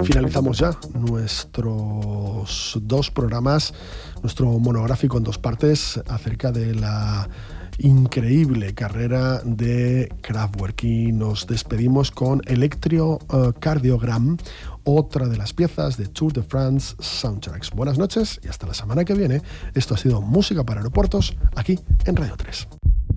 Finalizamos ya nuestros 2 programas, nuestro monográfico en 2 partes acerca de la increíble carrera de Kraftwerk, y nos despedimos con Electrocardiogram, otra de las piezas de Tour de France Soundtracks. Buenas noches y hasta la semana que viene. Esto ha sido Música para Aeropuertos, aquí en Radio 3.